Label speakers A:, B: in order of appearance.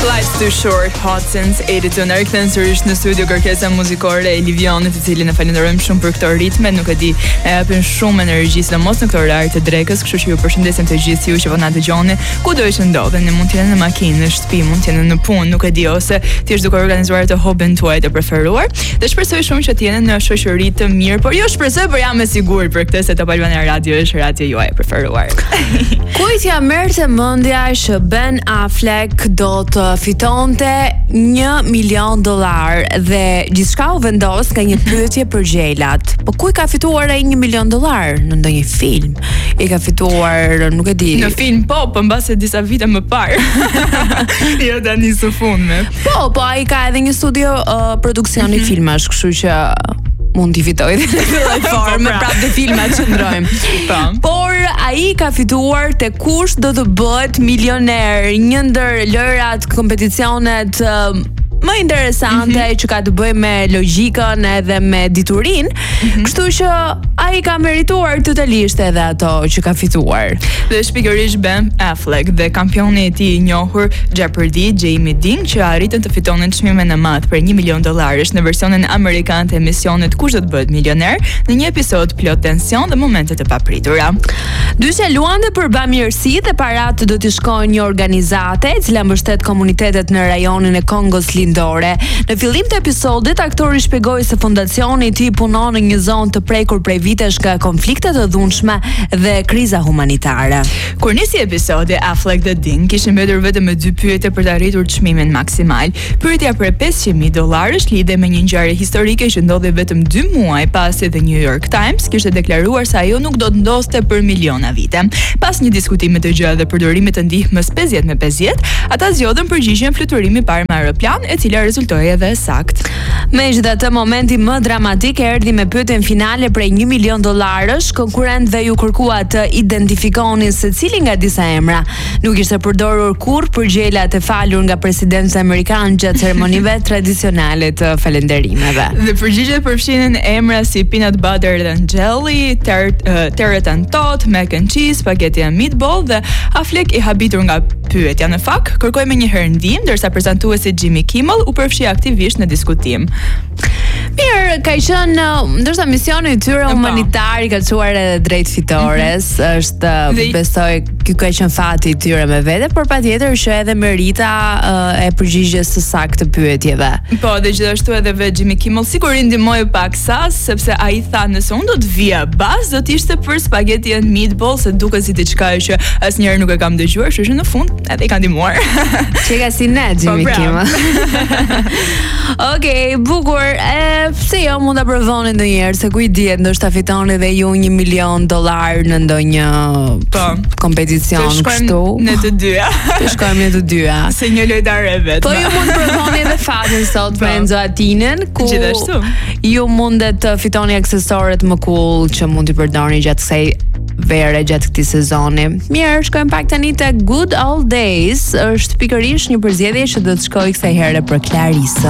A: Life's Too Short, Hot Since 82. Në rikëthen sërish në studio kërkesa muzikore e Livionit, i cili në falenderojmë shumë për këto ritme, nuk e di, e japin shumë energji, sidomos në këto orare të drekës, kështu që ju përshëndesim të gjithë ju që po na dëgjoni, kudo që ndodheni, mund të jeni në makinë, në shtëpi, mund të jeni në punë, nuk e di, ose thjesht duke organizuar të hobin tuaj të preferuar. Dhe shpresoj shumë që të jeni në shoqëri të mirë, por jo shpresoj, por jam e sigurt për këtë se Top Albania Radio është radio juaj e preferuar.
B: Kujt ja merrte mendja që Ben Affleck do të fitonte $1 milion dhe gjithçka u vendos nga një pyetje për gjelat. Po ku i ka fituar ai $1 milion? Në ndonjë film? I ka fituar, nuk e di.
A: Në film po mbase disa vite më parë. Jo tani së fundme.
B: Po ai ka edhe një studio produksioni filmash, kështu që mund t'i fitoj dhe në filloj formë, prapë dhe filmat që ndrojmë. Por ai ka fituar te kush do të bëhet milioner, një ndër lojrat, kompeticionet më interesante që ka të bëjë me logjikën edhe me diturinë, kështu që ai ka merituar totalisht edhe ato që ka fituar.
A: Dhe shpikërisht Ben Affleck dhe kampioni i tij i njohur Jeopardy, Jamie Dean, që arritën të fitonin çmimin e madh për $1 milion në versionin amerikan të emisionit Kush do të bëhet milioner, në një episod plot tension dhe momente të papritura.
B: Dyshja luante për bamirësi dhe parat do t'i shkojnë një organizate e cila mbështet komunitetet në rajonin e Kongos Lindore. Në fillim të episodit, aktori shpjegoi se fondacioni i tij punon në një zonë të prekur prej vitesh nga konflikte të dhunshme dhe kriza humanitare.
A: Kur nisi episodi, Affleck dhe Dean kishin mbetur vetëm me 2 pyetje për të arritur çmimin maksimal. Pyetja për $500,000 lidhej me një ngjarje historike që ndodhi vetëm 2 muaj pasi The New York Times kishte deklaruar se ajo nuk do të ndoste për miliona vite. Pas një diskutimi të gjatë dhe përdorimit të ndihmës 50-50, ata zgjodhen përgjigjen fluturimi parë me aeroplan, e cila rezultoi edhe sakt.
B: Megjithatë, momenti më dramatik erdhi me pyetjen finale prej $1 milion, konkurrentëve ju kërkua të identifikonin se cili nga disa emra nuk ishte përdorur kurrë për gjelat e falur nga presidenti amerikan gjatë ceremonive tradicionale të falënderimeve.
A: Dhe përgjigjet përfshinin emra si peanut butter and jelly, terratin tot, mac and cheese, spaghetti and meatball, dhe Affleck i habitur nga pyetja në fakt, kërkoi më një herë ndihmë, ndërsa prezantuesi Jimmy Kimmel u përfshi aktivisht në diskutim.
B: Mirë, ka qenë ndoshta misioni i tyre humanitar i ka çuar edhe drejt fitores, është besoj ky ka qenë fati i tyre me vete, por patjetër që edhe merita e përgjigjes së saktë të pyetjeve.
A: Po, dhe gjithashtu edhe Jimmy Kimmel sigurisht ndihmoi pak sas, sepse ai tha nëse unë do të vija bas, do të ishte për spaghetti and meatball, se duket si diçka që asnjëherë nuk e kam dëgjuar, kështu që në fund edhe i ka ndihmuar.
B: Çeka si ne Jimmy Kimmel. Okej, bukur. Pse jo, mund ta provoni ndonjëherë, se ku i dihet, ndoshta fitoni edhe ju $1 milion në ndonjë kompeticion kështu.
A: Ne të dyja.
B: Të shkojmë ne të dyja.
A: Se një lojtar e vet.
B: Po ju mund të provoni edhe fatin sot me Enzo Atinen, ku
A: gjithashtu
B: ju mundet të fitoni aksesorët më cool që mund t'i përdorni gjatë kësaj vere, gjatë këtij sezoni. Mirë, shkojmë pak tani te Good Old Days. Është pikërisht një përzgjedhje që do të shkojë kësaj here për Clarissa.